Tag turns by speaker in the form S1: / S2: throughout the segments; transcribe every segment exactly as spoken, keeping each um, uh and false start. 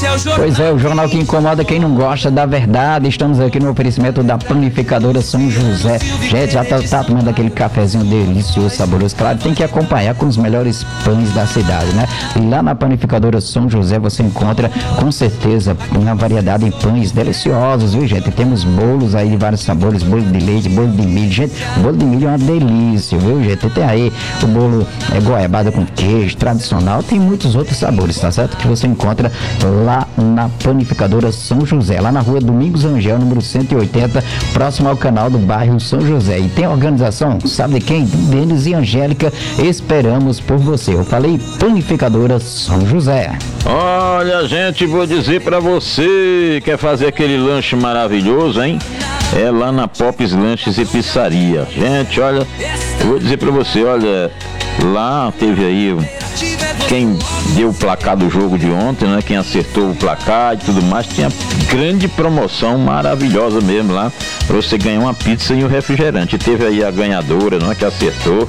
S1: Pois é, o jornal que incomoda quem não gosta da verdade. Estamos aqui no oferecimento da Panificadora São José. Gente, já tá, tá tomando aquele cafezinho delicioso, saboroso. Claro, tem que acompanhar com os melhores pães da cidade, né? E lá na Panificadora São José você encontra, com certeza, uma variedade em pães deliciosos, viu, gente? Temos bolos aí de vários sabores, bolo de leite, bolo de milho. Gente, o bolo de milho é uma delícia, viu, gente? Tem aí o bolo é, goiabada com queijo, tradicional. Tem muitos outros sabores, tá certo? Que você encontra lá na Panificadora São José, lá na rua Domingos Angel, número cento e oitenta, próximo ao canal do bairro São José. E tem a organização, sabe de quem? Denis e Angélica, esperamos por você. Eu falei Panificadora São José.
S2: Olha, gente, vou dizer pra você, quer fazer aquele lanche maravilhoso, hein? É lá na Popes Lanches e Pizzaria. Gente, olha, eu vou dizer pra você, olha, lá teve aí quem deu o placar do jogo de ontem, né? Quem acertou o placar e tudo mais, tinha grande promoção maravilhosa mesmo lá, pra você ganhar uma pizza e um refrigerante. Teve aí a ganhadora, não é, que acertou.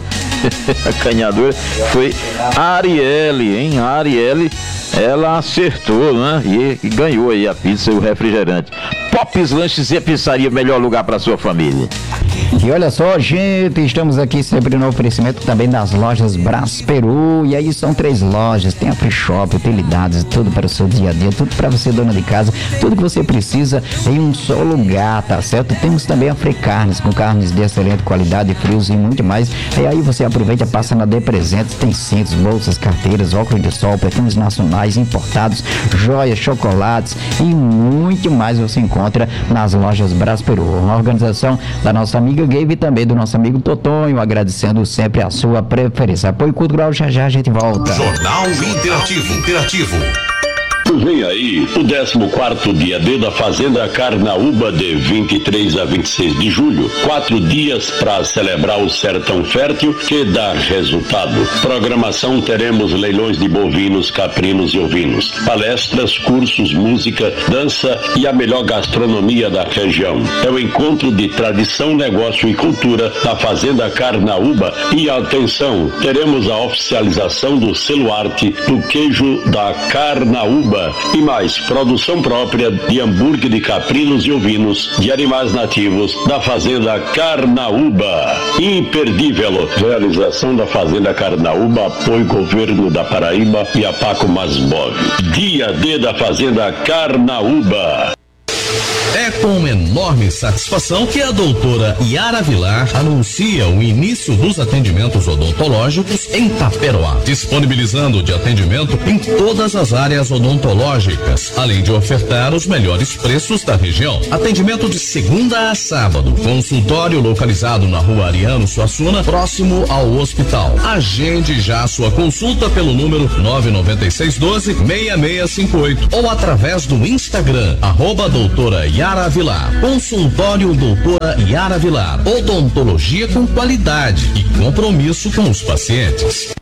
S2: A ganhadora foi a Arielle, hein? A Arielle, ela acertou, né? E, e ganhou aí a pizza e o refrigerante. Popes Lanches e Pizzaria, melhor lugar para sua família.
S1: E olha só, gente, estamos aqui sempre no oferecimento também das lojas Brás Peru. E aí são três lojas, tem a free shop, utilidades, tudo para o seu dia a dia, tudo para você, dona de casa, tudo que você precisa em um só lugar, tá certo? Temos também a Free Carnes, com carnes de excelente qualidade, frios e muito mais. E aí você aproveita, passa na D Presentes, tem cintos, bolsas, carteiras, óculos de sol, perfumes nacionais, importados, joias, chocolates e muito mais você encontra nas lojas Brás Peru. Uma organização da nossa amiga Gabe e também do nosso amigo Totonho, agradecendo sempre a sua preferência. Apoio cultural, já já a gente volta.
S3: Jornal Interativo, Interativo.
S4: Vem aí o décimo quarto dia D da Fazenda Carnaúba, de vinte e três a vinte e seis de julho. Quatro dias para celebrar o sertão fértil que dá resultado. Programação: teremos leilões de bovinos, caprinos e ovinos, palestras, cursos, música, dança e a melhor gastronomia da região. É o encontro de tradição, negócio e cultura da Fazenda Carnaúba. E atenção, teremos a oficialização do selo arte do queijo da Carnaúba. E mais, produção própria de hambúrguer de caprinos e ovinos de animais nativos da Fazenda Carnaúba. Imperdível. Realização da Fazenda Carnaúba, apoio Governo da Paraíba e a Paco Masmov. Dia D da Fazenda Carnaúba.
S3: É com enorme satisfação que a doutora Yara Vilar anuncia o início dos atendimentos odontológicos em Taperoá, disponibilizando de atendimento em todas as áreas odontológicas, além de ofertar os melhores preços da região. Atendimento de segunda a sábado, consultório localizado na rua Ariano Suassuna, próximo ao hospital. Agende já sua consulta pelo número nove nove seis um dois, seis seis cinco oito ou através do Instagram, arroba doutora Yara Yara Vilar. Consultório doutora Yara Vilar. Odontologia com qualidade e compromisso com os pacientes.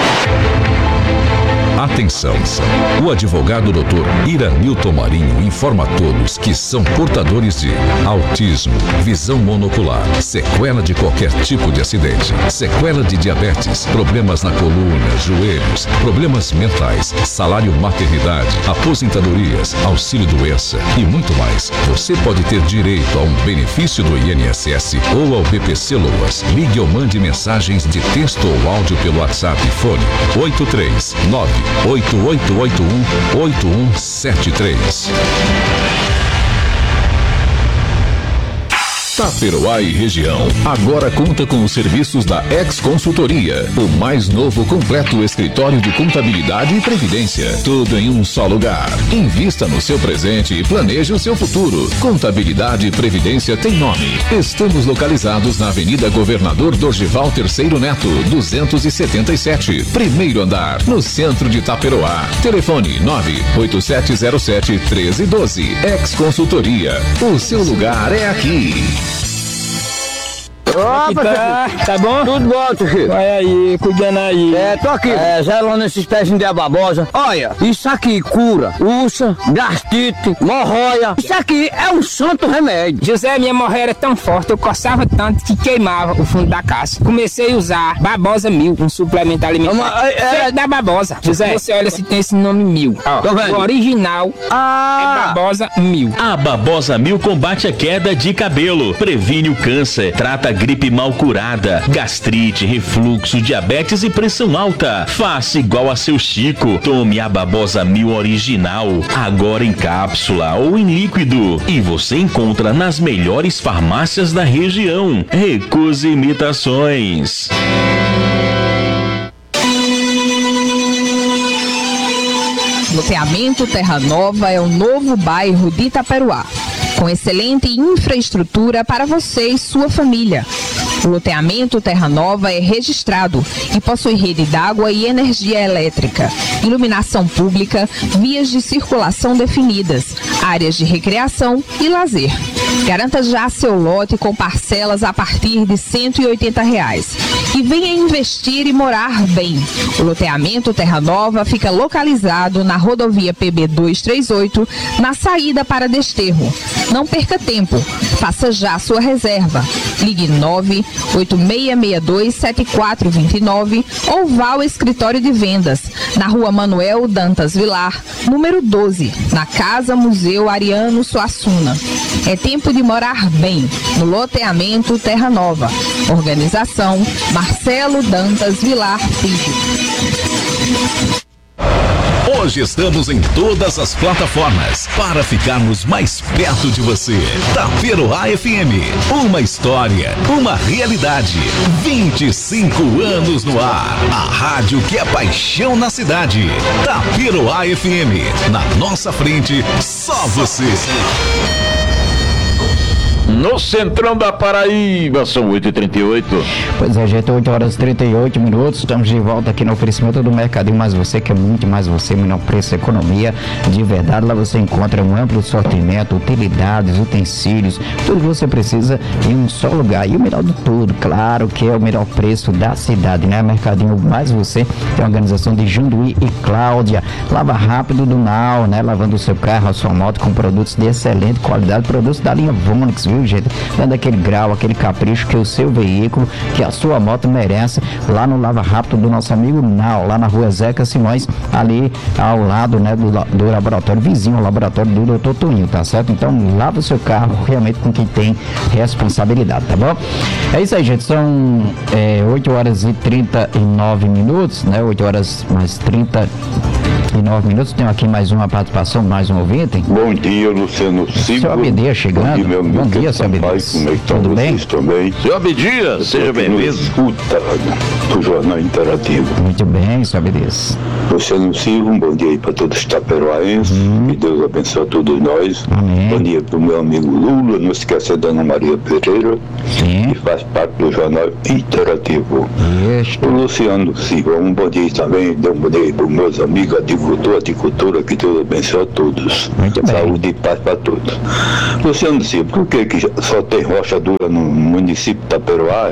S5: Atenção, o advogado doutor Iranilton Marinho informa a todos que são portadores de autismo, visão monocular, sequela de qualquer tipo de acidente, sequela de diabetes, problemas na coluna, joelhos, problemas mentais, salário maternidade, aposentadorias, auxílio doença e muito mais. Você pode ter direito a um benefício do I N S S ou ao B P C Loas. Ligue ou mande mensagens de texto ou áudio pelo WhatsApp e fone oito três nove oito oito oito um oito um sete três. Taperoá e região agora conta com os serviços da Ex Consultoria, o mais novo completo escritório de contabilidade e previdência, tudo em um só lugar. Invista no seu presente e planeje o seu futuro. Contabilidade e previdência tem nome. Estamos localizados na Avenida Governador Dorgival Terceiro Neto, duzentos e setenta e sete, primeiro andar, no centro de Taperoá. Telefone nove oito sete zero sete um três um dois. Ex Consultoria, o seu lugar é aqui.
S6: Opa,
S7: tá, tá bom?
S6: tudo bom, tio Chico?
S7: Vai aí, cuidando aí.
S6: É, tô aqui, é, zelando esses pezinhos de babosa. Olha, isso aqui cura úlcera, gastrite, hemorroida. Isso aqui é um santo remédio.
S7: José, minha hemorroida era tão forte, eu coçava tanto que queimava o fundo da caixa. Comecei a usar Babosa Mil, um suplemento alimentar.
S6: Uma, é,
S7: Feito
S6: é,
S7: da Babosa. José, você olha se tem esse nome Mil. Ó,
S6: Tô vendo.
S7: o original
S6: ah,
S7: é Babosa Mil.
S8: A Babosa Mil combate a queda de cabelo, previne o câncer, trata a gripe mal curada, gastrite, refluxo, diabetes e pressão alta. Faça igual a seu Chico. Tome a Babosa Mil original, agora em cápsula ou em líquido. E você encontra nas melhores farmácias da região. Recuse imitações.
S9: Loteamento Terra Nova é o novo bairro de Itaperuá, com excelente infraestrutura para você e sua família. O loteamento Terra Nova é registrado e possui rede d'água e energia elétrica, iluminação pública, vias de circulação definidas, áreas de recreação e lazer. Garanta já seu lote com parcelas a partir de cento e oitenta reais. E venha investir e morar bem. O loteamento Terra Nova fica localizado na rodovia P B duzentos e trinta e oito, na saída para Desterro. Não perca tempo, faça já sua reserva. Ligue nove oito seis seis dois sete quatro dois nove ou vá ao escritório de vendas, na rua Manuel Dantas Vilar, número doze, na Casa Museu Ariano Suassuna. É tempo de morar bem, no loteamento Terra Nova. Organização Marcelo Dantas Vilar Filho.
S3: Hoje estamos em todas as plataformas para ficarmos mais perto de você. Itaperuá F M, uma história, uma realidade. vinte e cinco anos no ar. A rádio que é paixão na cidade. Itaperuá F M, na nossa frente, só você.
S2: No centrão da Paraíba, são oito e trinta e oito.
S1: Pois é, gente, oito horas e trinta e oito minutos. Estamos de volta aqui no oferecimento do Mercadinho Mais Você, que é muito mais você, menor preço, economia de verdade. Lá você encontra um amplo sortimento, utilidades, utensílios, tudo que você precisa em um só lugar. E o melhor de tudo, claro, que é o melhor preço da cidade, né? Mercadinho Mais Você tem a organização de Junduí e Cláudia. Lava rápido do Nau, né? Lavando o seu carro, a sua moto com produtos de excelente qualidade, produtos da linha Vonix, viu, gente? Dando aquele grau, aquele capricho que o seu veículo, que a sua moto merece, lá no Lava Rápido do nosso amigo Nau, lá na rua Zeca Simões, ali ao lado, né, do, do laboratório, vizinho ao laboratório do doutor Toninho, tá certo? Então, lava o seu carro realmente com quem tem responsabilidade, tá bom? É isso aí, gente, são é, oito horas e trinta e nove minutos, né, oito horas mais trinta e nove minutos. Tenho aqui mais uma participação, mais um ouvinte.
S10: Bom dia, Luciano Silva.
S1: Seu Abdias chegando.
S10: Bom dia, meu amigo.
S1: Bom dia, seu Abdias.
S10: Como é que estão
S1: Tudo
S10: vocês
S1: bem?
S10: também?
S2: Seu Abdias, seja bem-vindo.
S10: Escuta do Jornal Interativo.
S1: Muito bem, seu Abdias.
S10: Luciano Silva, um bom dia aí para todos os taperoaenses. Hum. Que Deus abençoe a todos nós.
S1: Amém.
S10: Bom dia para o meu amigo Lula, não esqueça da Ana Maria Pereira,
S1: Sim.
S10: que faz parte do Jornal Interativo.
S1: Isso.
S10: O Luciano Silva, um bom dia também. Dê um bom dia para os meus amigos agricultores, agricultura, que Deus abençoe a todos.
S1: Muito bem.
S10: Saúde e paz para todos. Luciano Silva, por que, que só tem rocha dura no município de Itaperuá?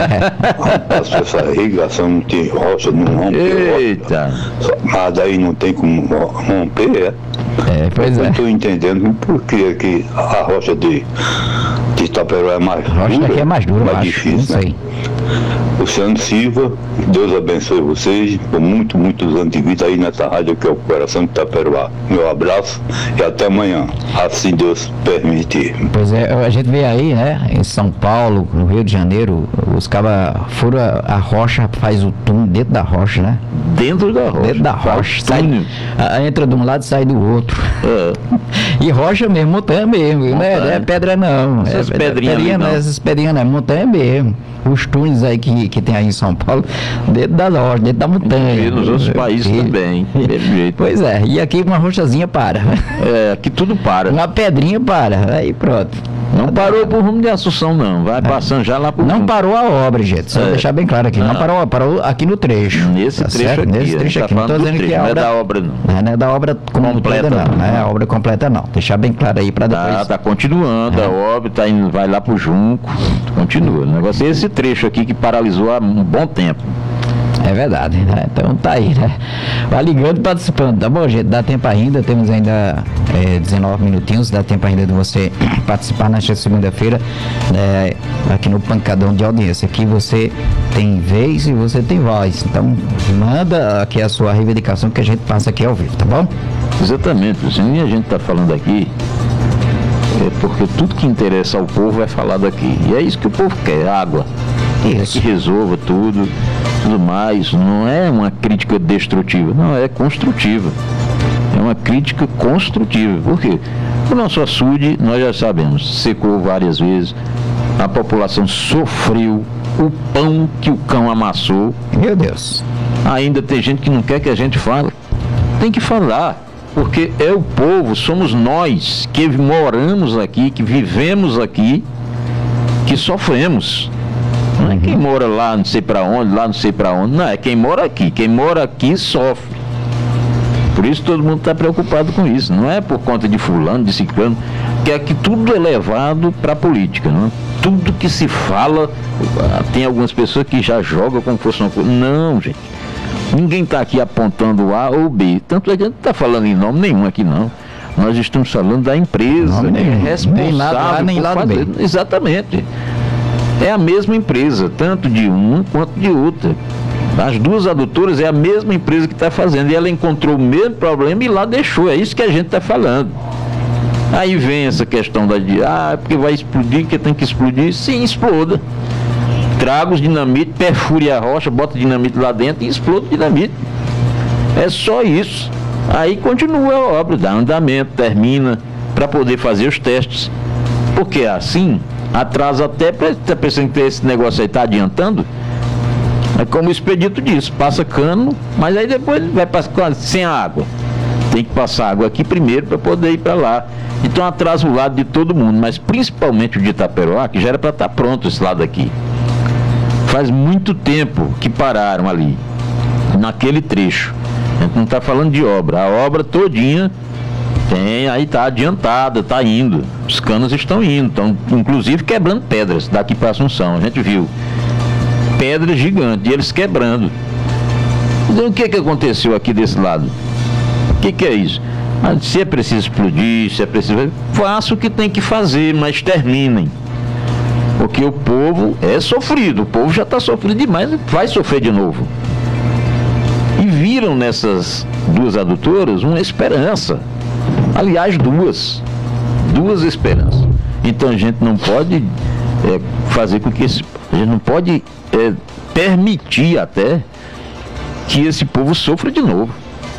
S10: Passou essa irrigação, não tem rocha, não rompe.
S2: Eita!
S10: Rocha. Mas daí não tem como romper, é?
S1: É, pois
S10: Eu
S1: é.
S10: estou entendendo por que, que a rocha de, de Itaperuá é mais
S1: A rocha
S10: dura,
S1: daqui é mais dura, eu
S10: mais
S1: acho.
S10: difícil,
S1: Não sei.
S10: né? Luciano Silva, Deus abençoe vocês por muitos, muitos anos de vida aí nessa rádio que é o Coração de Itaperuá. Meu abraço e até amanhã, assim Deus permitir.
S1: Pois é, a gente vê aí, né, em São Paulo, no Rio de Janeiro, os cabas furam a rocha, faz o túnel dentro da rocha, né?
S2: Dentro da rocha.
S1: Dentro da rocha. Sai, a, entra de um lado e sai do outro.
S2: É.
S1: E rocha mesmo, montanha mesmo, montanha. Não é pedra não.
S2: Essas
S1: é,
S2: pedrinhas
S1: pedrinha,
S2: ali,
S1: não.
S2: não.
S1: Essas pedrinhas não, é montanha mesmo. Os túneis aí que, que tem aí em São Paulo, dentro da rocha, dentro da montanha.
S2: E nos outros países
S1: e,
S2: também. Perfeito.
S1: Pois é, e aqui uma rochazinha para.
S2: É, aqui tudo para.
S1: Uma pedrinha para, aí pronto.
S2: Não parou pro rumo de Assunção, não. Vai passando já lá pro
S1: Não
S2: rumo.
S1: parou a obra, gente. Só
S2: É.
S1: deixar bem claro aqui. Não,
S2: Não.
S1: parou, parou aqui no trecho.
S2: Nesse
S1: tá
S2: trecho
S1: certo?
S2: aqui.
S1: Nesse
S2: a gente
S1: trecho
S2: tá
S1: aqui. Não tô
S2: falando do
S1: dizendo
S2: trecho,
S1: que a
S2: não é
S1: obra.
S2: da obra, não.
S1: Não é da obra completa,
S2: Completa,
S1: não. Não é
S2: não.
S1: a obra completa, não. deixar bem claro aí para depois.
S2: Tá, tá continuando, é. a obra tá indo, vai lá pro Junco, continua. O negócio é esse trecho aqui que paralisou há um bom tempo.
S1: É verdade, né? Então tá aí, né? Vai ligando, participando, tá bom, gente? Dá tempo ainda, temos ainda é, dezenove minutinhos, dá tempo ainda de você participar nesta segunda-feira, né, aqui no Pancadão de Audiência. Aqui você tem vez e você tem voz. Então manda aqui a sua reivindicação que a gente passa aqui ao vivo, tá bom?
S2: Exatamente, o que a gente tá falando aqui é porque tudo que interessa ao povo é falado aqui. E é isso que o povo quer, água. Isso. É que resolva tudo, tudo mais. Não é uma crítica destrutiva, não, é construtiva. É uma crítica construtiva. Por quê? O nosso açude, nós já sabemos, secou várias vezes, a população sofreu o pão que o cão amassou.
S1: Meu Deus.
S2: Ainda tem gente que não quer que a gente fale. Tem que falar. Porque é o povo, somos nós que moramos aqui, que vivemos aqui, que sofremos. Não é quem mora lá não sei para onde, lá não sei para onde, não, é quem mora aqui. Quem mora aqui sofre. Por isso todo mundo está preocupado com isso. Não é por conta de fulano, de ciclano, que é que tudo é levado para a política. Não é? Tudo que se fala, tem algumas pessoas que já jogam como fosse uma coisa. Não, gente. Ninguém está aqui apontando A ou B. Tanto é que a gente não está falando em nome nenhum aqui, não. Nós estamos falando da empresa, que é responsável
S1: nem lado A, nem lado
S2: fazer.
S1: B.
S2: Exatamente. É a mesma empresa, tanto de um quanto de outra. As duas adutoras é a mesma empresa que está fazendo. E ela encontrou o mesmo problema e lá deixou. É isso que a gente está falando. Aí vem essa questão da de, ah, porque vai explodir, que tem que explodir. Sim, exploda. Traga os dinamite, perfure a rocha, bota dinamite lá dentro e explode o dinamite. É só isso. Aí continua a obra, dá andamento, termina, para poder fazer os testes. Porque assim, atrasa até, está pensando que esse negócio aí está adiantando. É como o Expedito disse, passa cano, mas aí depois vai passar sem água. Tem que passar água aqui primeiro para poder ir para lá. Então atrasa o lado de todo mundo, mas principalmente o de Itaperoá, que já era para estar pronto esse lado aqui. Faz muito tempo que pararam ali, naquele trecho. A gente não está falando de obra. A obra todinha tem, aí está adiantada, está indo. Os canos estão indo, estão inclusive quebrando pedras daqui para Assunção. A gente viu pedras gigantes e eles quebrando. Então o que que aconteceu aqui desse lado? O que que é isso? Ah, se é preciso explodir, se é preciso... Faça o que tem que fazer, mas terminem. Porque o povo é sofrido, o povo já está sofrido demais, vai sofrer de novo. E viram nessas duas adutoras uma esperança. Aliás, duas. Duas esperanças. Então a gente não pode é, fazer com que esse... A gente não pode é, permitir até que esse povo sofra de novo.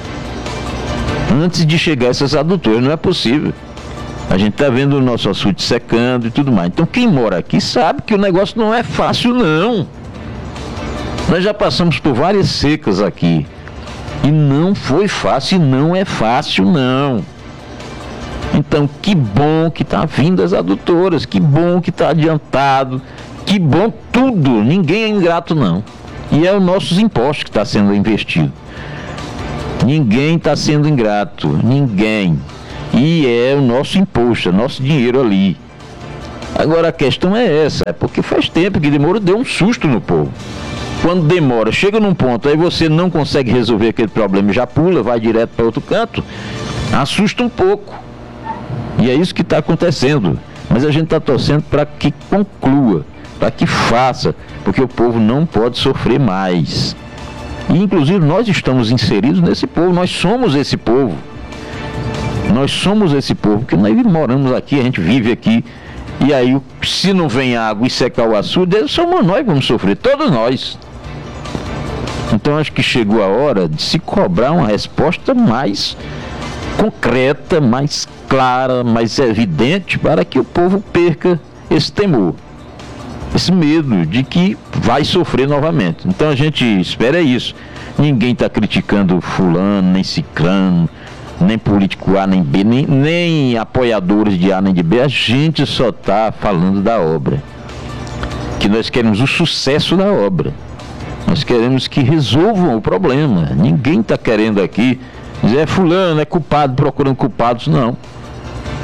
S2: Antes de chegar a essas adutoras, não é possível. A gente está vendo o nosso açude secando e tudo mais. Então quem mora aqui sabe que o negócio não é fácil, não. Nós já passamos por várias secas aqui. E não foi fácil, e não é fácil, não. Então que bom que está vindo as adutoras, que bom que está adiantado, que bom tudo. Ninguém é ingrato, não. E é os nossos impostos que está sendo investido. Ninguém está sendo ingrato, ninguém. E é o nosso imposto, é nosso dinheiro ali. Agora a questão é essa, é porque faz tempo que demora, deu um susto no povo. Quando demora, chega num ponto, aí você não consegue resolver aquele problema, já pula, vai direto para outro canto, assusta um pouco. E é isso que está acontecendo. Mas a gente está torcendo para que conclua, para que faça, porque o povo não pode sofrer mais. E inclusive nós estamos inseridos nesse povo, nós somos esse povo. Nós somos esse povo, porque nós moramos aqui, a gente vive aqui, e aí se não vem água e secar o açude, somos nós que vamos sofrer, todos nós. Então acho que chegou a hora de se cobrar uma resposta mais concreta, mais clara, mais evidente, para que o povo perca esse temor, esse medo de que vai sofrer novamente. Então a gente espera isso. Ninguém está criticando fulano, nem ciclano, nem político A, nem B, nem, nem apoiadores de A, nem de B. A gente só está falando da obra. Que nós queremos o sucesso da obra. Nós queremos que resolvam o problema. Ninguém está querendo aqui dizer, é fulano, é culpado, procurando culpados, não.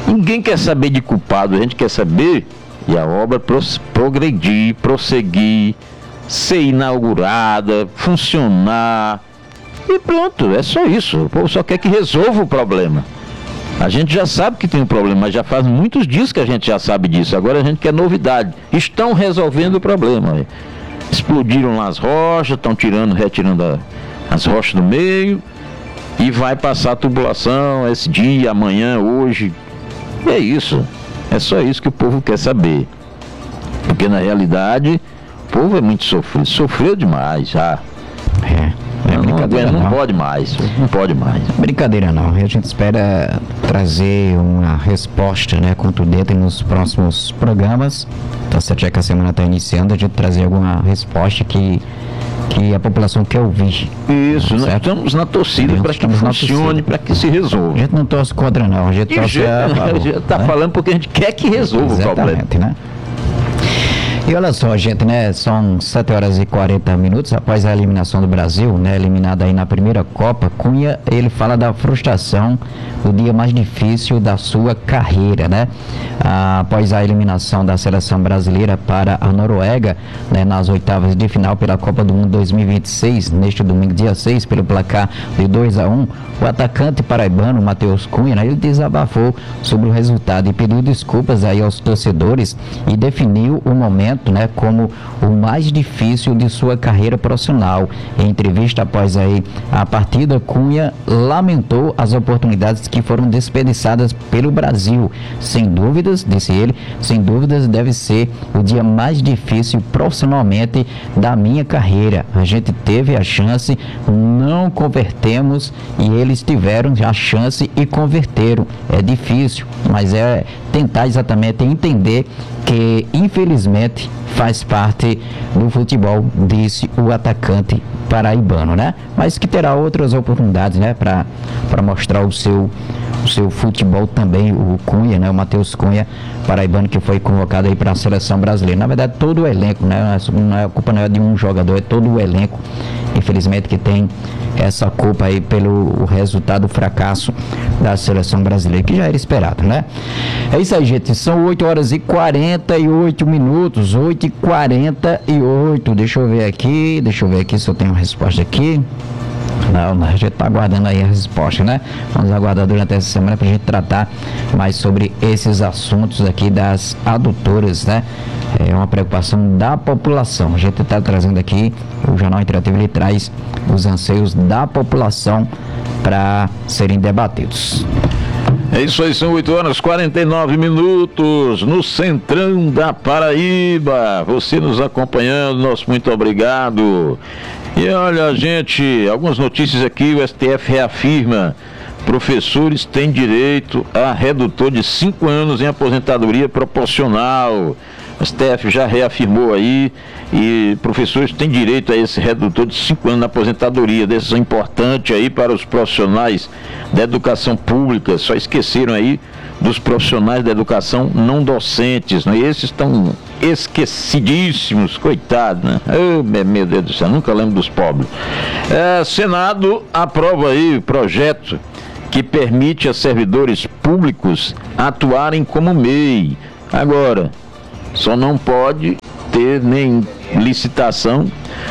S2: Ninguém quer saber de culpado, a gente quer saber e a obra progredir, prosseguir, ser inaugurada, funcionar. E pronto, é só isso. O povo só quer que resolva o problema. A gente já sabe que tem um problema, mas já faz muitos dias que a gente já sabe disso. Agora a gente quer novidade. Estão resolvendo o problema. Explodiram lá as rochas, estão tirando, retirando a, as rochas do meio e vai passar a tubulação esse dia, amanhã, hoje. E é isso. É só isso que o povo quer saber. Porque na realidade o povo é muito sofrido. Sofreu demais já.
S1: É. É brincadeira,
S2: não, não,
S1: não
S2: pode mais, não pode mais.
S1: Brincadeira não, a gente espera trazer uma resposta, né, contundente nos próximos programas. Tá certo, já que a semana está iniciando, a gente trazer alguma resposta que, que a população quer ouvir.
S2: Isso, nós estamos na torcida para que funcione, para que se resolva.
S1: A gente não torce contra não, a gente torce a favor.
S2: A gente está né? falando porque a gente quer que resolva
S1: Exatamente,
S2: o problema.
S1: Né? E olha só, gente, né? São sete horas e quarenta minutos após a eliminação do Brasil, né? Eliminado aí na primeira Copa. Cunha, ele fala da frustração do dia mais difícil da sua carreira, né? Ah, após a eliminação da seleção brasileira para a Noruega, né? Nas oitavas de final pela Copa do Mundo dois mil e vinte e seis, neste domingo, dia seis, pelo placar de dois a um, o atacante paraibano, Matheus Cunha, né? Ele desabafou sobre o resultado e pediu desculpas aí aos torcedores e definiu o momento, né, como o mais difícil de sua carreira profissional. Em entrevista após aí a partida, Cunha lamentou as oportunidades que foram desperdiçadas pelo Brasil. Sem dúvidas, disse ele, sem dúvidas deve ser o dia mais difícil profissionalmente da minha carreira. A gente teve a chance, não convertemos e eles tiveram a chance e converteram. É difícil, mas é tentar exatamente entender que infelizmente faz parte do futebol, disse o atacante paraibano, né? Mas que terá outras oportunidades, né? Para para mostrar o seu o seu futebol também, o Cunha, né? O Matheus Cunha, paraibano, que foi convocado aí para a seleção brasileira. Na verdade, todo o elenco, né? Não é, a culpa não é de um jogador, é todo o elenco, infelizmente, que tem essa culpa aí pelo o resultado, o fracasso da seleção brasileira, que já era esperado, né? É isso aí, gente. São oito horas e quarenta e oito minutos. oito e quarenta e oito. Deixa eu ver aqui. Deixa eu ver aqui se eu tenho uma resposta aqui. Não, a gente está aguardando aí a resposta, né? Vamos aguardar durante essa semana para a gente tratar mais sobre esses assuntos aqui das adutoras, né? É uma preocupação da população. A gente está trazendo aqui, o Jornal Interativo, ele traz os anseios da população para serem debatidos.
S2: É isso aí, são oito horas e quarenta e nove minutos no centrão da Paraíba. Você nos acompanhando, nosso muito obrigado. E olha, gente, algumas notícias aqui. O S T F reafirma: professores têm direito a redutor de cinco anos em aposentadoria proporcional. O S T F já reafirmou aí, e professores têm direito a esse redutor de cinco anos na aposentadoria. Decisão importante aí para os profissionais da educação pública. Só esqueceram aí dos profissionais da educação não docentes, né? E esses estão esquecidíssimos, coitados, né? Oh, meu Deus do céu, nunca lembro dos pobres. É, Senado aprova aí o projeto que permite a servidores públicos atuarem como M E I. Agora, só não pode ter nem licitação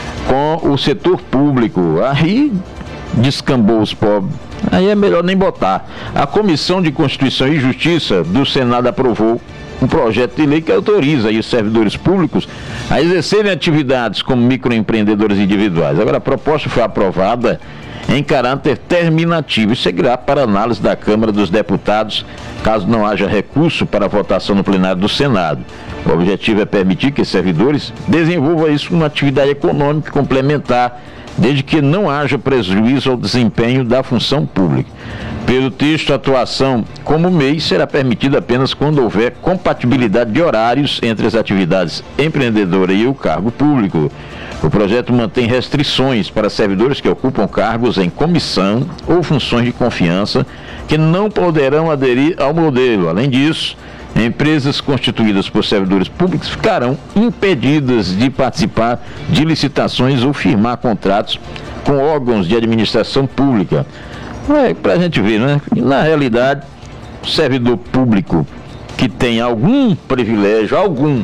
S2: com o setor público. Aí descambou os pobres. Aí é melhor nem botar. A Comissão de Constituição e Justiça do Senado aprovou um projeto de lei que autoriza aí os servidores públicos a exercerem atividades como microempreendedores individuais. Agora, a proposta foi aprovada em caráter terminativo e seguirá para análise da Câmara dos Deputados, caso não haja recurso para votação no plenário do Senado. O objetivo é permitir que servidores desenvolvam isso como uma atividade econômica complementar, desde que não haja prejuízo ao desempenho da função pública. Pelo texto, a atuação como M E I será permitida apenas quando houver compatibilidade de horários entre as atividades empreendedoras e o cargo público. O projeto mantém restrições para servidores que ocupam cargos em comissão ou funções de confiança, que não poderão aderir ao modelo. Além disso, empresas constituídas por servidores públicos ficarão impedidas de participar de licitações ou firmar contratos com órgãos de administração pública. É, para a gente ver, né? Na realidade, servidor público que tem algum privilégio, algum,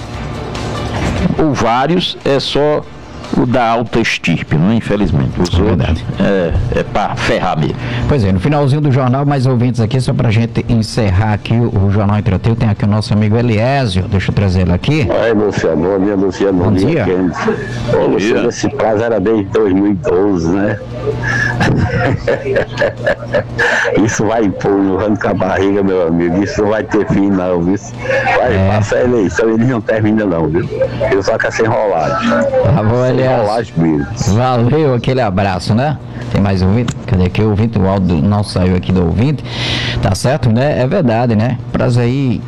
S2: ou vários, é só o da alta estirpe, não é? Infelizmente. Os
S1: é
S2: outros
S1: verdade.
S2: é, é para ferrar mesmo.
S1: Pois é, no finalzinho do jornal, mais ouvintes aqui, só pra gente encerrar aqui o, o Jornal Interativo, tem aqui o nosso amigo Eliésio, deixa eu trazer ele aqui.
S11: Oi, Luciano, bom dia, Luciano.
S1: Bom dia.
S11: Ô, Luciano, esse prazo era desde dois mil e doze, né? Isso vai empurrando com a barriga, meu amigo. Isso não vai ter fim, não, viu? Vai
S1: É.
S11: passar a eleição, eles não terminam, não, viu? Eu só quero ser enrolado.
S1: Tá bom, Eliésio.
S11: Enrolagem mesmo.
S1: Valeu, aquele abraço, né? Tem mais ouvinte? Cadê aqui o ouvinte? O áudio não saiu aqui do ouvinte. Tá certo, né? É verdade, né? Prazo aí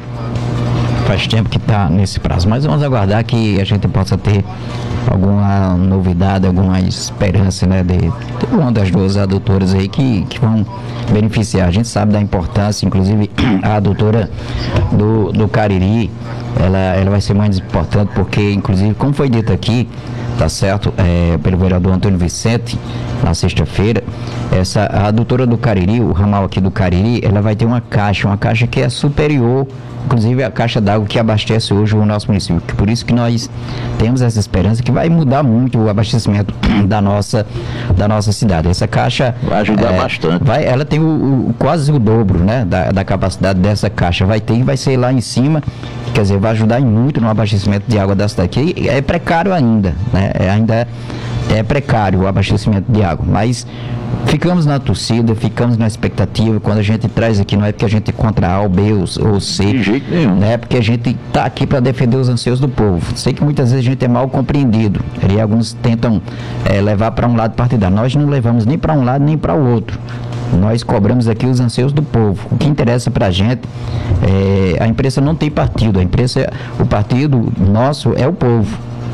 S1: faz tempo que tá nesse prazo, mas vamos aguardar que a gente possa ter alguma novidade, alguma esperança, né? De, de uma das duas adutoras aí que, que vão beneficiar. A gente sabe da importância, inclusive a adutora do, do Cariri, ela, ela vai ser mais importante porque, inclusive, como foi dito aqui, tá certo, é, pelo vereador Antônio Vicente, na sexta-feira, essa, a adutora do Cariri, o ramal aqui do Cariri, ela vai ter uma caixa, uma caixa que é superior, inclusive a caixa d'água que abastece hoje o nosso município. Por isso que nós temos essa esperança que vai mudar muito o abastecimento da nossa, da nossa cidade. Essa caixa
S2: vai ajudar
S1: é,
S2: bastante.
S1: Vai, ela tem o, o, quase o dobro, né, da, da capacidade dessa caixa. Vai ter e vai ser lá em cima, quer dizer, vai ajudar muito no abastecimento de água da cidade. Que é precário ainda, né? É, ainda é, é precário o abastecimento de água, mas ficamos na torcida, ficamos na expectativa. Quando a gente traz aqui, não é porque a gente é contra A ou B ou, ou C,
S2: de jeito nenhum.
S1: né? É porque a gente está aqui para defender os anseios do povo. Sei que muitas vezes a gente é mal compreendido e alguns tentam é, levar para um lado partidário. Nós não levamos nem para um lado nem para o outro. Nós cobramos aqui os anseios do povo. O que interessa para a gente, é, a imprensa não tem partido, a imprensa, o partido nosso é o povo.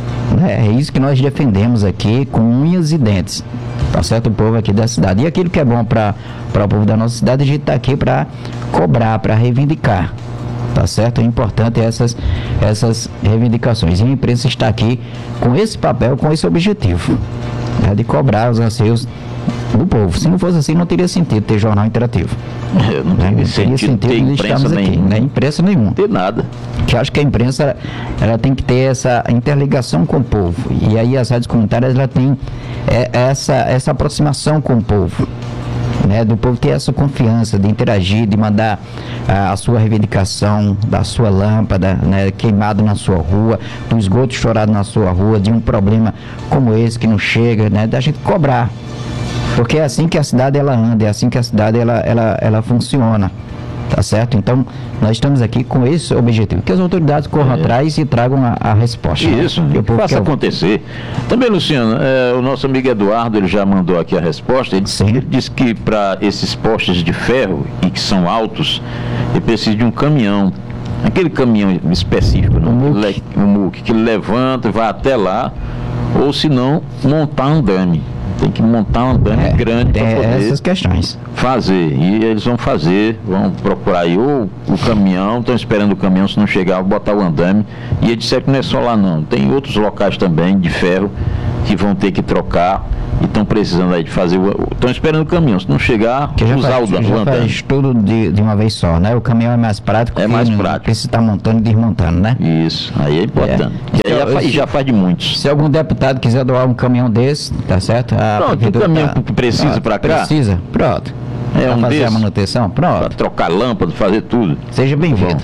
S1: É isso que nós defendemos aqui com unhas e dentes, tá certo? O povo aqui da cidade. E aquilo que é bom para o povo da nossa cidade, a gente está aqui para cobrar, para reivindicar, tá certo? É importante essas, essas reivindicações. E a imprensa está aqui com esse papel, com esse objetivo, né, de cobrar os anseios do povo. Se não fosse assim, não teria sentido ter jornal interativo.
S2: É, não,
S1: né?
S2: teria
S1: Não teria
S2: sentido
S1: sentido
S2: ter
S1: de
S2: imprensa
S1: estarmos aqui,
S2: nenhuma.
S1: né? Imprensa nenhuma.
S2: Não tem nada.
S1: Que acho que a imprensa, ela tem que ter essa interligação com o povo. E aí as rádios comunitárias, ela tem é, essa, essa aproximação com o povo. Né, do povo ter essa confiança de interagir, de mandar a, a sua reivindicação da sua lâmpada, né, queimado na sua rua, do esgoto estourado na sua rua, de um problema como esse que não chega, né, da gente cobrar. Porque é assim que a cidade ela anda, é assim que a cidade ela, ela, ela funciona. Tá certo? Então, nós estamos aqui com esse objetivo, que as autoridades corram é. atrás e tragam a, a resposta.
S2: Isso,
S1: né?
S2: faça acontecer. Também, Luciano, é, o nosso amigo Eduardo, ele já mandou aqui a resposta. Ele, ele disse que para esses postes de ferro, e que são altos, ele precisa de um caminhão. Aquele caminhão específico, não? O M U C. O M U C, que ele levanta e vai até lá, ou se não, montar um andame. Tem que montar um andame é, grande para poder
S1: essas questões.
S2: fazer. E eles vão fazer, vão procurar aí ou o caminhão, estão esperando o caminhão, se não chegar, vão botar o andame. E eles disseram que não é só lá não, tem outros locais também de ferro que vão ter que trocar e estão precisando aí de fazer, estão esperando o caminhão, se não chegar,
S1: que já
S2: usar
S1: faz,
S2: o,
S1: já
S2: o andame.
S1: Faz tudo de, de uma vez só, né? O caminhão é mais prático.
S2: É mais prático.
S1: Precisa estar montando e desmontando, né?
S2: Isso, aí é importante. É. E aí já, faz, já faz de muitos.
S1: Se algum deputado quiser doar um caminhão desse, tá certo? A
S2: Pronto, o caminhão tá, que precisa para cá.
S1: Precisa, pronto.
S2: É
S1: pra
S2: um
S1: fazer
S2: desse,
S1: a manutenção, pronto.
S2: Para trocar lâmpada, fazer tudo.
S1: Seja bem-vindo.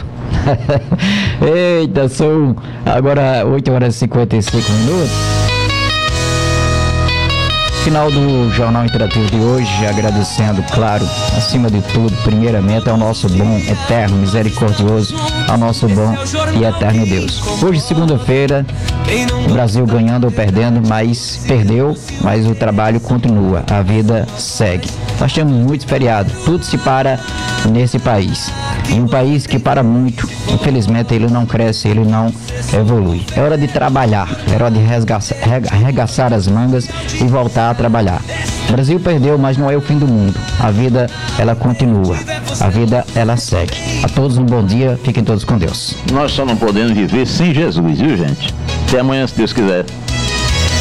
S1: Eita, são agora oito horas e cinquenta e cinco minutos. Final do Jornal Interativo de hoje, agradecendo, claro, acima de tudo, primeiramente ao nosso bom, eterno, misericordioso, ao nosso bom e eterno Deus. Hoje, segunda-feira, o Brasil ganhando ou perdendo, mas perdeu, mas o trabalho continua, a vida segue. Nós temos muitos feriados, tudo se para nesse país. E um país que para muito, infelizmente ele não cresce, ele não evolui. É hora de trabalhar, é hora de resgaçar, arregaçar as mangas e voltar a trabalhar. O Brasil perdeu, mas não é o fim do mundo. A vida, ela continua. A vida, ela segue. A todos um bom dia, fiquem todos com Deus.
S2: Nós só não podemos viver sem Jesus, viu, gente? Até amanhã, se Deus quiser.